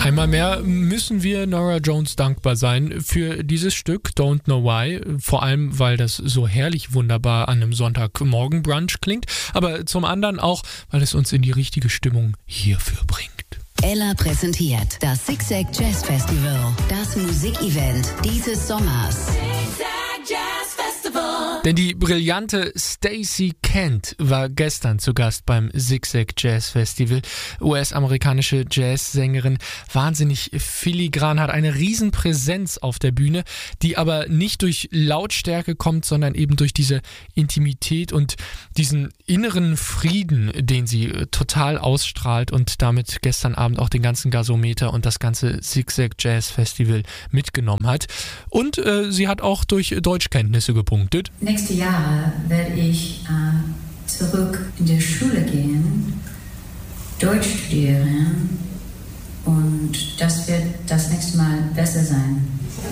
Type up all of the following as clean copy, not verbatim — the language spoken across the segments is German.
Einmal mehr müssen wir Norah Jones dankbar sein für dieses Stück Don't Know Why, vor allem weil das so herrlich wunderbar an einem Sonntagmorgen-Brunch klingt, aber zum anderen auch, weil es uns in die richtige Stimmung hierfür bringt. Ella präsentiert das Zigzag Jazz Festival, das Musikevent dieses Sommers. Denn die brillante Stacey Kent war gestern zu Gast beim Zigzag Jazz Festival. US-amerikanische Jazzsängerin, wahnsinnig filigran, hat eine Riesenpräsenz auf der Bühne, die aber nicht durch Lautstärke kommt, sondern eben durch diese Intimität und diesen inneren Frieden, den sie total ausstrahlt und damit gestern Abend auch den ganzen Gasometer und das ganze Zigzag Jazz Festival mitgenommen hat. Und sie hat auch durch Deutschkenntnisse gepunktet. Nächste Jahre werde ich zurück in die Schule gehen, Deutsch studieren und das wird das nächste Mal besser sein.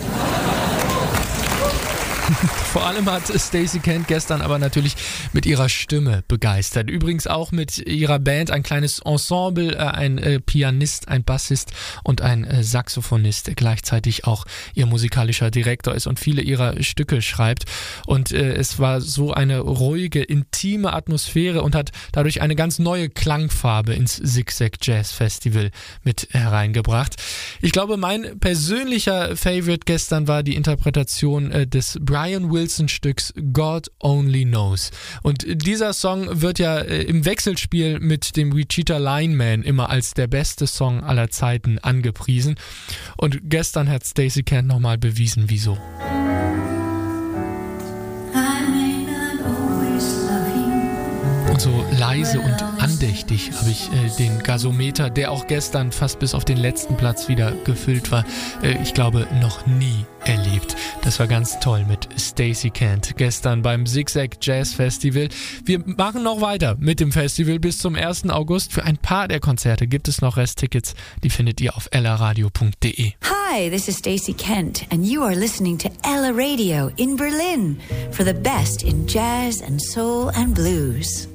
Vor allem hat Stacey Kent gestern aber natürlich mit ihrer Stimme begeistert. Übrigens auch mit ihrer Band, ein kleines Ensemble, ein Pianist, ein Bassist und ein Saxophonist, der gleichzeitig auch ihr musikalischer Direktor ist und viele ihrer Stücke schreibt. Und es war so eine ruhige, intime Atmosphäre und hat dadurch eine ganz neue Klangfarbe ins Zigzag Jazz Festival mit hereingebracht. Ich glaube, mein persönlicher Favorite gestern war die Interpretation des Brian Wilson-Stücks God Only Knows. Und dieser Song wird ja im Wechselspiel mit dem Wichita Lineman immer als der beste Song aller Zeiten angepriesen. Und gestern hat Stacey Kent nochmal bewiesen, wieso. Und so leise und andächtig habe ich den Gasometer, der auch gestern fast bis auf den letzten Platz wieder gefüllt war, ich glaube noch nie erlebt. Das war ganz toll mit Stacey Kent gestern beim Zigzag Jazz Festival. Wir machen noch weiter mit dem Festival bis zum 1. August. Für ein paar der Konzerte gibt es noch Resttickets. Die findet ihr auf ellaradio.de. Hi, this is Stacey Kent and you are listening to Ella Radio in Berlin for the best in jazz and soul and blues.